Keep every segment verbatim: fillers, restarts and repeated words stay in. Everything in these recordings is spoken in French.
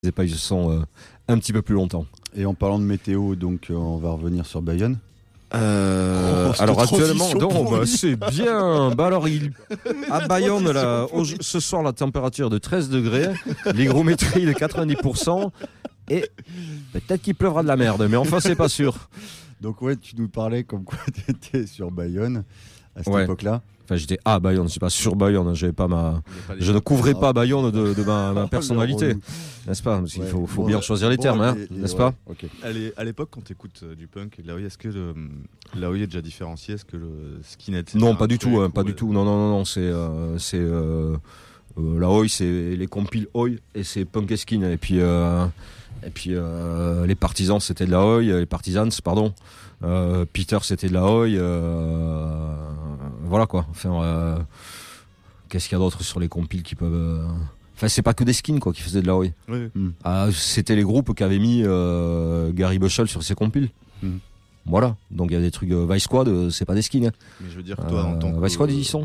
n'ai pas eu ce son euh, un petit peu plus longtemps. Et en parlant de météo, donc euh, on va revenir sur Bayonne. Euh, Oh, cette alors actuellement, transition non, bah, pourrie. c'est bien. Bah alors il à Bayonne là, au- ce soir la température de treize degrés, l'hygrométrie de quatre-vingt-dix pour cent et peut-être qu'il pleuvra de la merde, mais enfin c'est pas sûr. Donc ouais, tu nous parlais comme quoi tu étais sur Bayonne à cette Ouais. époque-là. Enfin j'étais à Bayonne, je suis pas sur Bayonne, j'avais pas ma, Il y a pas les- je ne couvrais pas Bayonne de, de ma, ma Oh, personnalité, le relou. n'est-ce pas? Parce qu'il Ouais, faut, faut bon, bien ouais, choisir les bon, termes, hein, les- les- n'est-ce ouais, pas? ok. À l'é- à l'époque, quand tu écoutes du punk et de l'A O I, est-ce que le, l'A O I est déjà différencié? Est-ce que le skinhead c'est Non, un pas du truc tout, hein, pas ou- du tout. Non, non, non, non, c'est, euh, c'est euh, euh, la Oi, c'est les compiles Oi et c'est Punk et Skin. Et puis, euh, et puis euh, les partisans, c'était de la Oi, les partisans, pardon. Euh, Peter, c'était de la Oi. Euh, voilà quoi. Enfin, euh, qu'est-ce qu'il y a d'autre sur les compiles qui peuvent. euh, Enfin, c'est pas que des skins quoi qui faisaient de la Oi. Oui. Ah, c'était les groupes qui avaient mis euh, Gary Bushell sur ses compiles. Mm. Voilà. Donc il y a des trucs euh, Vice Squad, euh, c'est pas des skins. Hein. Mais je veux dire, toi, en tant Euh, que. Vice Squad, ils y sont.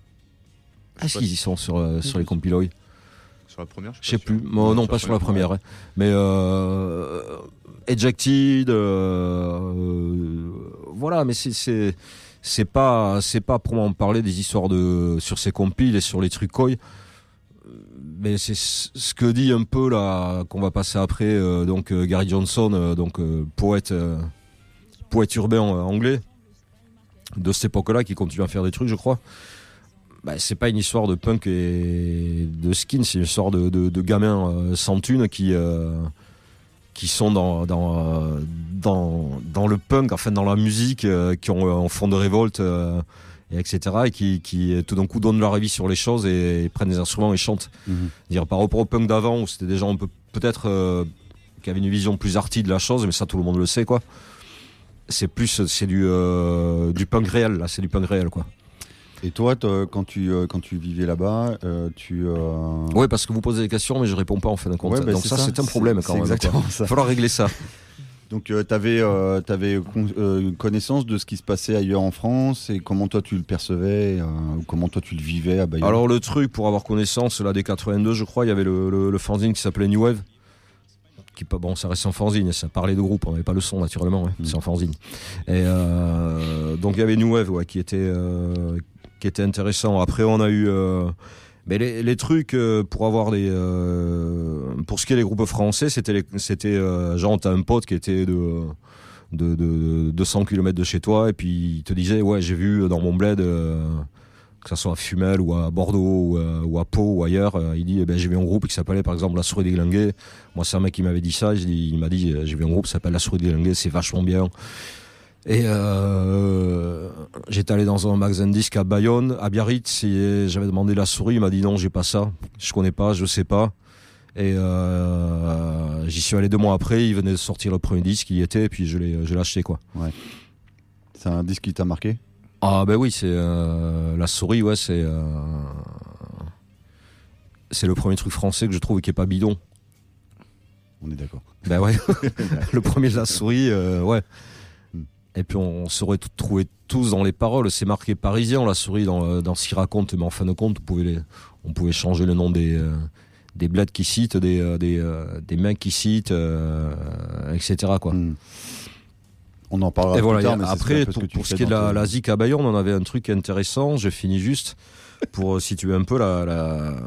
je Est-ce sais qu'ils y sont sur, euh, sur les compiles Oi? Sur la première, Je sais pas plus. sûr. Moi, non, pas sur la première. Ouais. Mais euh, Ejected, euh, euh, voilà. Mais c'est c'est c'est pas c'est pas pour m'en parler des histoires de sur ces compiles et sur les trucs Oi. Mais c'est ce que dit un peu là qu'on va passer après. Euh, donc euh, Gary Johnson, euh, donc euh, poète euh, poète urbain euh, anglais de cette époque-là, qui continue à faire des trucs, je crois. Bah, c'est pas une histoire de punk et de skin, c'est une histoire de, de, de gamins euh, sans thunes qui, euh, qui sont dans, dans, euh, dans, dans le punk, enfin dans la musique, euh, qui ont un fond de révolte, euh, et etc. Et qui, qui tout d'un coup donnent leur avis sur les choses et, et prennent des instruments et chantent. Mhm. Dire par rapport au punk d'avant, où c'était des gens un peu, peut-être euh, qui avaient une vision plus arty de la chose, mais ça tout le monde le sait, quoi. C'est plus, c'est du, euh, du punk réel, là, c'est du punk réel, quoi. Et toi, toi, quand tu euh, quand tu vivais là-bas, euh, tu. Euh... Oui, parce que vous posez des questions, mais je réponds pas en fin de compte. Ouais, bah, Donc c'est ça, ça. c'est un problème C'est- quand c'est même. exactement Il ça. va falloir régler ça. Donc, tu avais, euh, t'avais con- euh, connaissance de ce qui se passait ailleurs en France et comment toi tu le percevais, euh, ou comment toi tu le vivais à Bayonne. Alors le truc, pour avoir connaissance, là, des quatre-vingt-deux, je crois, il y avait le, le, le fanzine qui s'appelait New Wave. Qui, bon, ça reste en fanzine, ça parlait de groupe, on n'avait pas le son naturellement, ouais, Mm. c'est en fanzine. Et euh, donc il y avait New Wave, ouais, qui était euh, qui était intéressant. Après, on a eu euh, mais les, les trucs euh, pour avoir des euh, pour ce qui est des groupes français, c'était les, c'était euh, genre t'as un pote qui était de de, de, de deux cents kilomètres de chez toi et puis il te disait ouais j'ai vu dans mon bled euh, que ça soit à Fumel ou à Bordeaux ou à, ou à Pau ou ailleurs, euh, il dit eh ben, j'ai vu un groupe qui s'appelait par exemple La Souris des Glingués. Moi c'est un mec qui m'avait dit ça, il, dit, il m'a dit euh, j'ai vu un groupe qui s'appelle La Souris des Glingués, c'est vachement bien. Et euh, j'étais allé dans un magasin de disques à Bayonne, à Biarritz, et j'avais demandé La Souris, il m'a dit non j'ai pas ça, je connais pas, je sais pas. Et euh, j'y suis allé deux mois après, il venait de sortir le premier disque, il y était, et puis je l'ai, je l'ai acheté quoi. C'est un disque qui t'a marqué? Ah ben oui, c'est euh, La Souris, ouais, c'est euh, c'est le premier truc français que je trouve qui est pas bidon. On est d'accord. Ben ouais, le premier de La Souris, euh, ouais. Mm. Et puis on, on saurait tout trouver tous dans les paroles. C'est marqué parisien La Souris dans euh, dans ce qu'il raconte, mais en fin de compte, on pouvait les, on pouvait changer le nom des euh, des bleds qui citent, des euh, des euh, des mecs qui citent, euh, et cetera quoi. Hmm. On en parlera Et plus voilà, tard, et mais c'est après, un peu pour, que tu pour ce fais qui est de la, dans tes- la zik à Bayonne, on avait un truc intéressant, je finis juste, pour situer un peu la... la...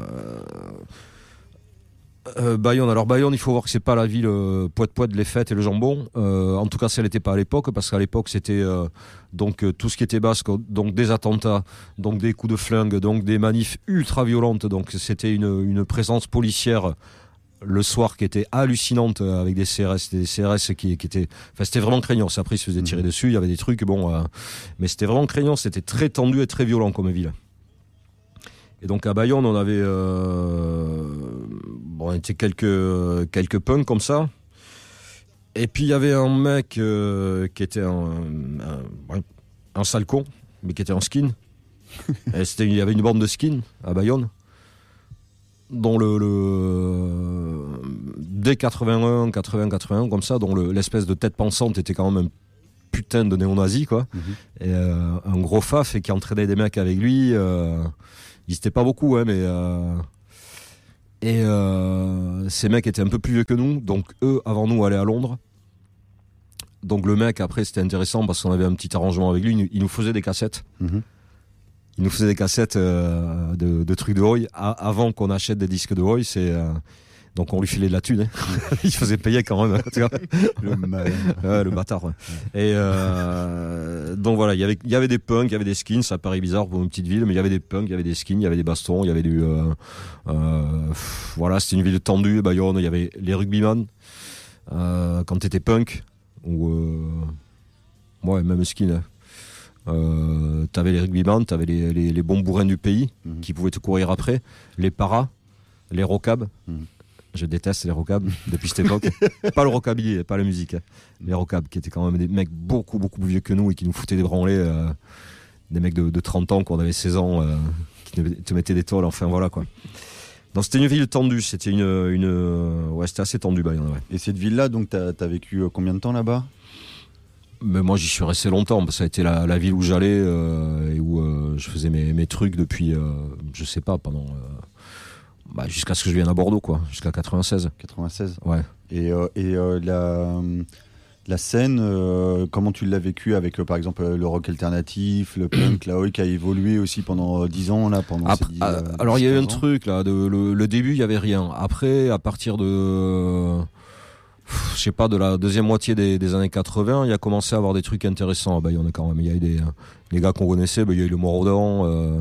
Euh, Bayonne, alors Bayonne, il faut voir que c'est pas la ville euh, poète-poète, les fêtes et le jambon, euh, en tout cas ça l'était pas à l'époque, parce qu'à l'époque c'était euh, donc euh, tout ce qui était basque, donc des attentats, donc des coups de flingue, donc des manifs ultra violentes, donc c'était une, une présence policière le soir qui était hallucinante avec des C R S, des C R S qui, qui étaient, enfin c'était vraiment craignant. Après ils se faisaient tirer dessus, il y avait des trucs, bon, euh, mais c'était vraiment craignant, c'était très tendu et très violent comme ville. Et donc à Bayonne on avait, euh, bon, on était quelques quelques punks comme ça. Et puis il y avait un mec euh, qui était un, un, un sale con, mais qui était en skin. Et c'était, il y avait une bande de skins à Bayonne. Dont le, le dès quatre-vingt-un, quatre-vingts, quatre-vingt-un comme ça, dont le, l'espèce de tête pensante était quand même un putain de néo-nazi quoi. Mhm. Et euh, un gros faf et qui entraînait des mecs avec lui. Euh, ils étaient pas beaucoup, hein, mais euh, Et euh, ces mecs étaient un peu plus vieux que nous, donc eux, avant nous, allaient à Londres. Donc le mec, après, c'était intéressant parce qu'on avait un petit arrangement avec lui. Il nous, il nous faisait des cassettes. Mhm. Il nous faisait des cassettes euh, de, de trucs de Roy a- avant qu'on achète des disques de Roy. C'est, euh, donc on lui filait de la thune. Hein. Il faisait payer quand même. Tu vois. Le malin. Ouais, le bâtard. Ouais. Et euh, donc voilà, il y avait, il y avait des punks, il y avait des skins. Ça paraît bizarre pour une petite ville, mais il y avait des punks, il y avait des skins, il y avait des bastons, il y avait du. Euh, euh, pff, voilà, c'était une ville tendue. Bayonne, il y avait les rugbyman. Euh, quand t'étais punk, ou euh, ouais, même skin. Hein. Euh, t'avais les rugbyman, t'avais les, les, les bons bourrins du pays Mhm. qui pouvaient te courir après, les paras, les rockabs. Mhm. Je déteste les rockabs depuis cette époque. Pas le rockabilly, pas la musique. Hein. Les rockabs qui étaient quand même des mecs beaucoup beaucoup plus vieux que nous et qui nous foutaient des branlées. Euh, des mecs de, de trente ans quand on avait seize ans euh, qui te mettaient des tôles. Enfin voilà quoi. Donc c'était une ville tendue, c'était une, une ouais, c'était assez tendu Bayonne. Ouais. Et cette ville-là, donc, t'as as vécu euh, combien de temps là-bas? Mais moi j'y suis resté longtemps parce que ça a été la, la ville où j'allais euh, et où euh, je faisais mes, mes trucs depuis euh, je sais pas pendant euh, bah, jusqu'à ce que je vienne à Bordeaux quoi, jusqu'à quatre-vingt-seize. quatre-vingt-seize. Ouais. Et, euh, et euh, la, la scène, euh, comment tu l'as vécu avec euh, par exemple euh, le rock alternatif, le punk, la oi qui a évolué aussi pendant euh, dix ans là, pendant Après, ces dix, euh, euh, alors il y a eu un dix, quinze ans. truc là, de, le, le début il y avait rien. Après à partir de euh, je sais pas de la deuxième moitié des, des années quatre-vingts, il y a commencé à avoir des trucs intéressants. Bah, il y en a quand même. Il y a eu des les gars qu'on connaissait, bah, il y a eu le Morodon. Euh,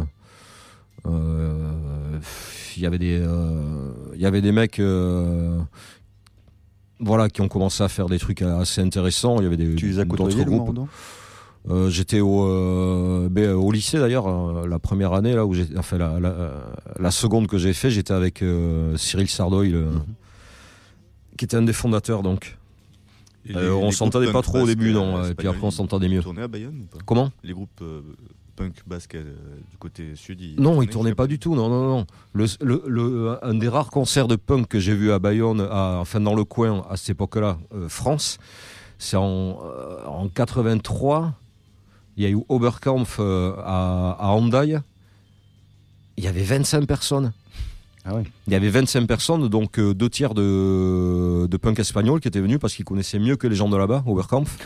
euh, il y avait des euh, il y avait des mecs euh, voilà qui ont commencé à faire des trucs assez intéressants. Il y avait des Tu les as d'autres côtoyés le groupes. Morodon? Euh, j'étais au, euh, ben, au lycée d'ailleurs, euh, la première année là où j'ai, enfin la, la, la seconde que j'ai fait, j'étais avec euh, Cyril Sardoy, le, Mhm. qui était un des fondateurs donc. Et Euh, les- on les s'entendait groupes pas punk trop au basques, début, euh, non, et puis espagnols, après on s'entendait ils mieux. tournaient à Bayonne ou pas? Comment? Les groupes euh, punk basques euh, du côté sud, ils Non, il tournaient tournait jusqu'à pas Bayonne. du tout, non, non, non. Le, le, le, un des rares concerts de punk que j'ai vu à Bayonne, à, enfin dans le coin à cette époque-là, euh, France, c'est en, euh, en quatre-vingt-trois. Il y a eu Oberkampf euh, à, à Hendaye. Il y avait vingt-cinq personnes. Ah ouais. Il y avait vingt-cinq personnes, donc euh, deux tiers de, de punk espagnol qui étaient venus parce qu'ils connaissaient mieux que les gens de là-bas, Oberkampf.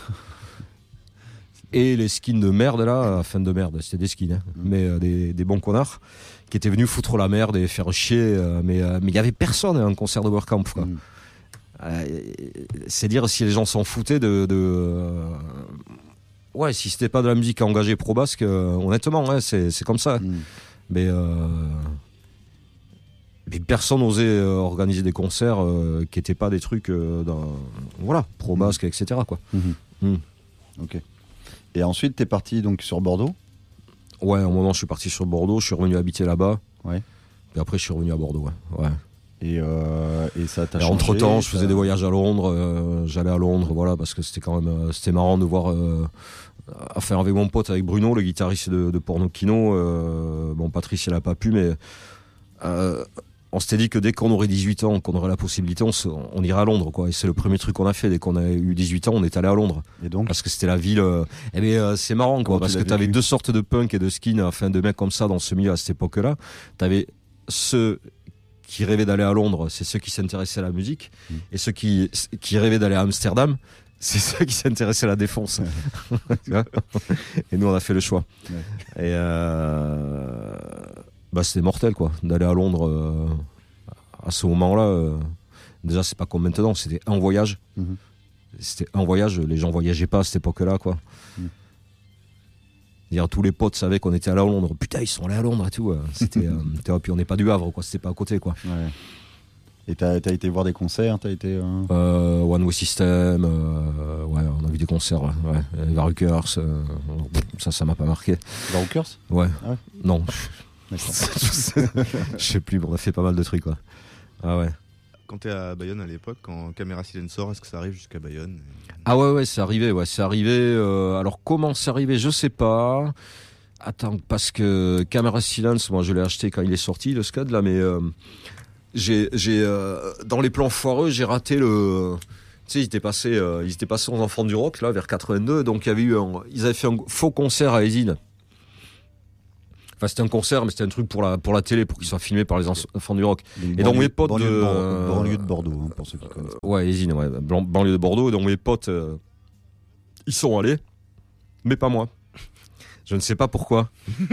Et les skins de merde là, enfin de merde, c'était des skins, hein, Mm. mais euh, des, des bons connards qui étaient venus foutre la merde et faire chier. euh, mais euh, mais il y avait personne à un concert d'Oberkampf. Quoi. Mhm. Euh, c'est dire si les gens s'en foutaient de. de euh, ouais, si c'était pas de la musique engagée pro-basque, euh, honnêtement, ouais, c'est, c'est comme ça. Mhm. Mais, euh, mais personne n'osait euh, organiser des concerts euh, qui n'étaient pas des trucs euh, dans, voilà, pro-basque, et cetera. Quoi. Mhm. Mm. Ok. Et ensuite, t'es parti donc sur Bordeaux. Ouais, à un moment, je suis parti sur Bordeaux, je suis revenu habiter là-bas. Ouais. Et après, je suis revenu à Bordeaux. Ouais. Ouais. Et, euh, et ça t'a Et changé. entre-temps, je ça- faisais des voyages à Londres. euh, j'allais à Londres, voilà, parce que c'était quand même euh, c'était marrant de voir. Euh, enfin, avec mon pote, avec Bruno, le guitariste de, de Pornokino. Euh, bon, Patrice, il n'a pas pu, mais euh, on s'était dit que dès qu'on aurait dix-huit ans, qu'on aurait la possibilité, on, se, on irait à Londres, quoi. Et c'est le premier truc qu'on a fait. Dès qu'on a eu dix-huit ans, on est allé à Londres. Et donc, Parce que c'était la ville. Euh, eh bien, euh, c'est marrant, quoi, Comment parce tu que l'as tu avais vécu deux sortes de punk et de skin, enfin, de mecs comme ça dans ce milieu à cette époque-là. Tu avais ceux qui rêvaient d'aller à Londres, c'est ceux qui s'intéressaient à la musique. Mm. Et ceux qui, qui rêvaient d'aller à Amsterdam, c'est ceux qui s'intéressaient à la défense. Tu vois. Et nous, on a fait le choix. Ouais. Et euh, bah, c'était mortel, quoi, d'aller à Londres euh, à ce moment-là. Euh, déjà, c'est pas comme maintenant, c'était un voyage. Mhm. C'était un voyage, les gens voyageaient pas à cette époque-là, quoi. Mm. Dire, tous les potes savaient qu'on était allé à Londres. Putain, ils sont allés à Londres et tout. euh, C'était, euh, t'es- puis on n'est pas du Havre, quoi. C'était pas à côté, quoi. ouais. Et t'as as été voir des concerts, t'as été. euh, Euh, One Way System, euh, ouais, on a vu des concerts, ouais. ouais. Les Varukers, euh, ça, ça m'a pas marqué. The Rockers. Ouais. Ah ouais. Non. D'accord. Je sais plus, mais on a fait pas mal de trucs, quoi. Ah ouais. Quand t'es à Bayonne à l'époque, quand Caméra Silène sort, est-ce que ça arrive jusqu'à Bayonne? Ah ouais, ouais, c'est arrivé, ouais, c'est arrivé. euh, alors comment c'est arrivé, je sais pas. Attends, parce que Camera Silence, moi je l'ai acheté quand il est sorti, le Scud, là, mais euh, j'ai, j'ai euh, dans les plans foireux, j'ai raté le. Tu sais, ils étaient passés, euh, ils étaient passés aux Enfants du Rock, là, vers quatre-vingt-deux, donc il y avait eu un, ils avaient fait un faux concert à Esine. Enfin, c'était un concert, mais c'était un truc pour la, pour la télé, pour qu'il soit filmé par les enfants du rock. Donc, et donc mes potes banlieue de, de, Bor- banlieue de Bordeaux, hein, pour ceux qui connaissent. Euh, ouais, Isine, ouais, Blan- banlieue de Bordeaux. Et donc mes potes, euh, ils sont allés, mais pas moi. Je ne sais pas pourquoi.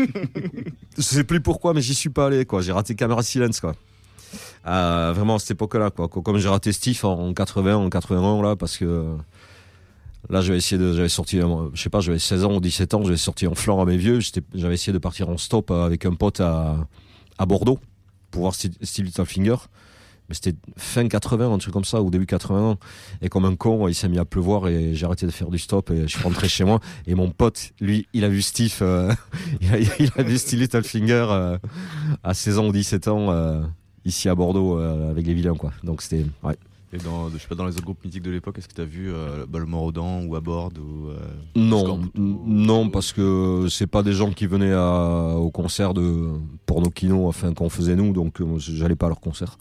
Je sais plus pourquoi, mais j'y suis pas allé, quoi. J'ai raté Camera Silence, quoi. Euh, vraiment à cette époque-là, quoi. Comme j'ai raté Steve en quatre-vingt, en quatre-vingt-un, là, parce que là, j'avais essayé de, j'avais sorti, je sais pas, j'avais seize ans ou dix-sept ans, j'avais sorti en flanc à mes vieux. J'étais, j'avais essayé de partir en stop avec un pote à, à Bordeaux pour voir Steve Littlefinger. Mais c'était fin quatre-vingts, un truc comme ça, ou début quatre-vingt-un. Et comme un con, il s'est mis à pleuvoir et j'ai arrêté de faire du stop et je suis rentré chez moi. Et mon pote, lui, il a vu Steve, euh, il, a, il a vu Steve Littlefinger euh, à seize ans ou dix-sept ans, euh, ici à Bordeaux, euh, avec les vilains, quoi. Donc c'était, ouais. Et dans, je sais pas, dans les autres groupes mythiques de l'époque, est-ce que tu as vu euh, bah, le Mort-aux-Dents ou Abord ou, euh, Non, Scorp- n- non, parce que c'est pas des gens qui venaient à, au concert de Porno Kino, enfin qu'on faisait nous, donc euh, j'allais pas à leur concert.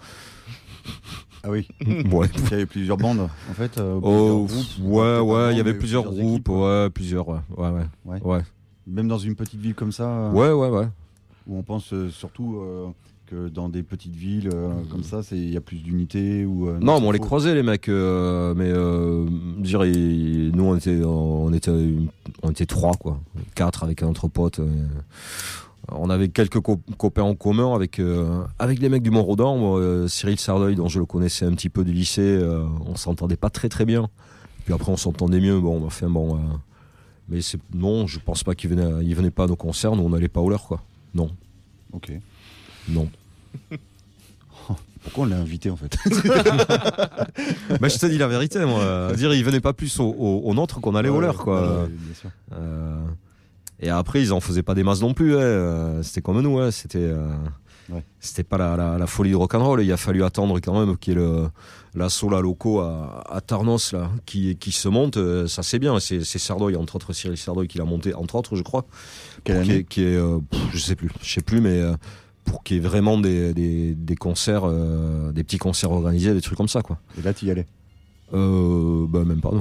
Ah oui. Ouais. Il y avait plusieurs bandes, en fait. euh, Oh, plusieurs pff, groupes, ouais, Pas ouais, bandes, il y avait mais plusieurs groupes, équipes. ouais, plusieurs, ouais, ouais, ouais, Ouais. ouais, Même dans une petite ville comme ça, euh, ouais, ouais, ouais. où on pense euh, surtout euh, que dans des petites villes euh, comme ça, c'est- il y a plus d'unité ou. euh, Non, c'est mais on les faux. croisait les mecs, euh, mais euh, je dirais, nous on était, on était, une- on était trois quoi, quatre avec un autre pote. euh. On avait quelques co- copains en commun avec euh, avec les mecs du Mont-Rodin. Moi, euh, Cyril Sardeuil, dont je le connaissais un petit peu du lycée, euh, on s'entendait pas très très bien. Puis après on s'entendait mieux. Bon, enfin bon, euh, mais c'est non, je pense pas qu'ils venaient, ils venaient pas à nos concerts, nous on n'allait pas au leur quoi. Non, Ok. non. Pourquoi on l'a invité en fait? Bah, je te dis la vérité, moi. Dire, ils venaient pas plus au, au, au nôtre qu'on allait au leur, quoi. Ouais, ouais, bien sûr. Euh, et après, ils en faisaient pas des masses non plus. Hein. Euh, C'était comme nous. Hein. C'était, euh, Ouais. c'était pas la, la, la folie de rock'n'roll. Il a fallu attendre quand même qu'il y ait le, l'assaut là locaux à, à Tarnos là, qui, qui se monte. Euh, Ça c'est bien. C'est, c'est Sardouille, entre autres Cyril Sardouille qui l'a monté, entre autres, je crois. Quelle Pour qu'il y ait- année qu'il y ait, euh, pff, je sais plus, je sais plus, mais euh, pour qu'il y ait vraiment des, des, des concerts, euh, des petits concerts organisés, des trucs comme ça, quoi. Et là, tu y allais. Euh, bah même pas non.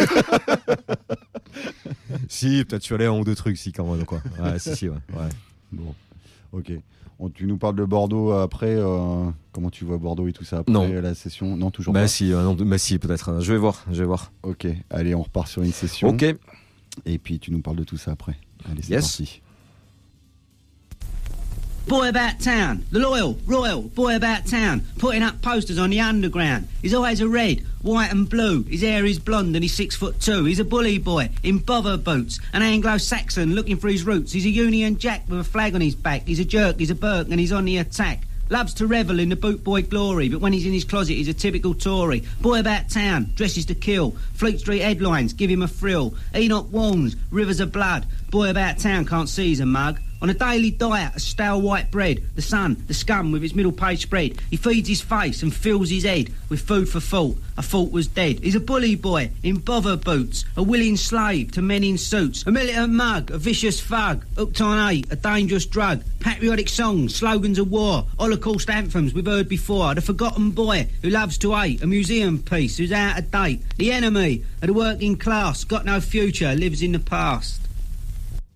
Si, peut-être tu allais à un ou deux trucs, si quand même quoi. Ouais, si, si, ouais. ouais. Bon. Ok. On- tu nous parles de Bordeaux après. euh, comment tu vois Bordeaux et tout ça après Non. la session? Non, toujours Bah pas. si, euh, non, bah si, peut-être. Je vais voir, je vais voir. Ok. Allez, on repart sur une session. Ok. Et puis tu nous parles de tout ça après. Allez, c'est Yes. parti. Boy about town, the loyal, royal boy about town, putting up posters on the underground. His eyes are red, white and blue. His hair is blonde and he's six foot two. He's a bully boy in bother boots, an Anglo-Saxon looking for his roots. He's a Union Jack with a flag on his back. He's a jerk, he's a Burke and he's on the attack. Loves to revel in the boot boy glory, but when he's in his closet, he's a typical Tory. Boy about town, dresses to kill. Fleet Street headlines give him a thrill. Enoch warns, rivers of blood. Boy about town can't see he's a mug. On a daily diet of stale white bread, the sun, the scum with its middle page spread. He feeds his face and fills his head with food for thought. A thought was dead. He's a bully boy in bother boots, a willing slave to men in suits, a militant mug, a vicious thug, hooked on hate, a dangerous drug, patriotic songs, slogans of war, Holocaust anthems we've heard before, the forgotten boy who loves to hate, a museum piece who's out of date, the enemy of the working class, got no future, lives in the past.